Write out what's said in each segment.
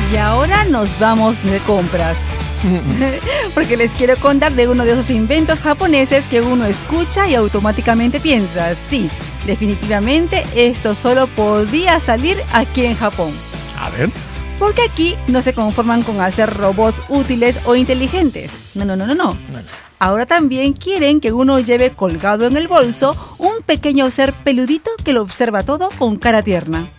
Y ahora nos vamos de compras. Porque les quiero contar de uno de esos inventos japoneses que uno escucha y automáticamente piensa, sí, definitivamente esto solo podía salir aquí en Japón. A ver. Porque aquí no se conforman con hacer robots útiles o inteligentes. No. Ahora también quieren que uno lleve colgado en el bolso un pequeño ser peludito que lo observa todo con cara tierna.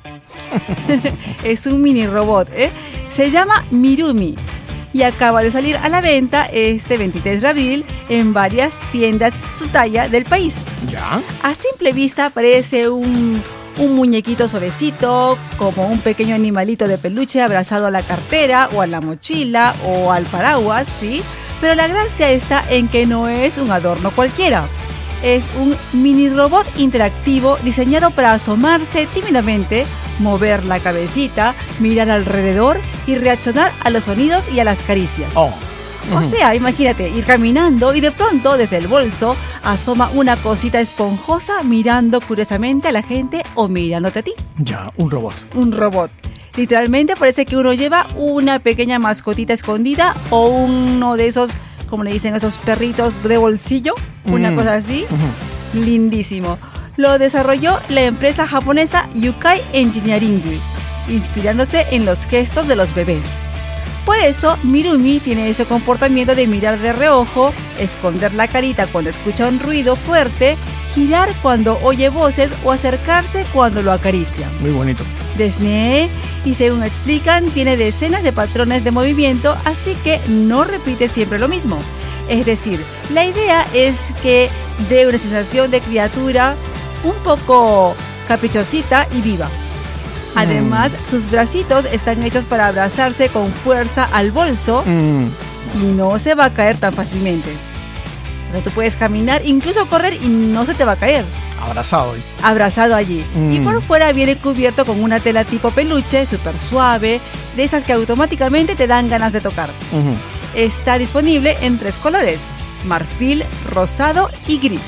Es un mini robot, Se llama Mirumi y acaba de salir a la venta este 23 de abril en varias tiendas Tsutaya del país. ¿Ya? A simple vista parece un muñequito suavecito, como un pequeño animalito de peluche abrazado a la cartera o a la mochila o al paraguas, ¿sí? Pero la gracia está en que no es un adorno cualquiera. Es un mini robot interactivo diseñado para asomarse tímidamente, mover la cabecita, mirar alrededor y reaccionar a los sonidos y a las caricias. O sea, imagínate, ir caminando y de pronto desde el bolso asoma una cosita esponjosa mirando curiosamente a la gente o mirándote a ti. Ya, un robot. Un robot. Literalmente parece que uno lleva una pequeña mascotita escondida o uno de esos, como le dicen, esos perritos de bolsillo, una cosa así. Lindísimo. Lo desarrolló la empresa japonesa Yukai Engineering, inspirándose en los gestos de los bebés. Por eso, Mirumi tiene ese comportamiento de mirar de reojo, esconder la carita cuando escucha un ruido fuerte, girar cuando oye voces o acercarse cuando lo acaricia. Muy bonito. Desnee, y según explican, tiene decenas de patrones de movimiento, así que no repite siempre lo mismo. Es decir, la idea es que dé una sensación de criatura un poco caprichosita y viva. Además, sus bracitos están hechos para abrazarse con fuerza al bolso y no se va a caer tan fácilmente. O sea, tú puedes caminar, incluso correr y no se te va a caer. Abrazado allí. Y por fuera viene cubierto con una tela tipo peluche, súper suave, de esas que automáticamente te dan ganas de tocar. Está disponible en 3 colores, marfil, rosado y gris.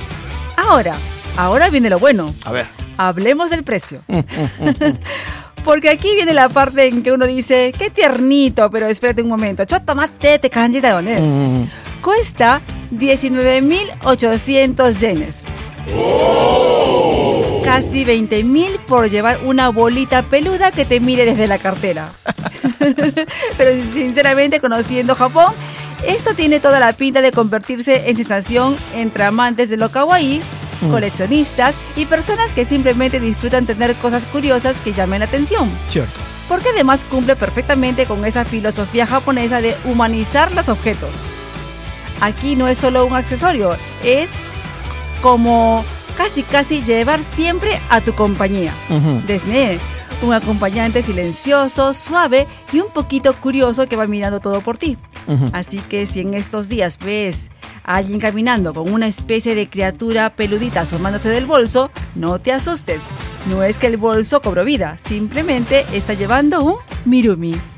Ahora viene lo bueno. A ver. Hablemos del precio. Porque aquí viene la parte en que uno dice, qué tiernito, pero espérate un momento. Chotomate, te kanji da yo, ¿eh? Cuesta 19.800 yenes. Casi 20.000 por llevar una bolita peluda que te mire desde la cartera. Pero sinceramente, conociendo Japón, esto tiene toda la pinta de convertirse en sensación entre amantes de lo kawaii, coleccionistas y personas que simplemente disfrutan tener cosas curiosas que llamen la atención. Cierto. Porque además cumple perfectamente con esa filosofía japonesa de humanizar los objetos. Aquí no es solo un accesorio, es como casi llevar siempre a tu compañía. Desne, un acompañante silencioso, suave y un poquito curioso que va mirando todo por ti. Así que si en estos días ves a alguien caminando con una especie de criatura peludita asomándose del bolso, no te asustes. No es que el bolso cobró vida, simplemente está llevando un Mirumi.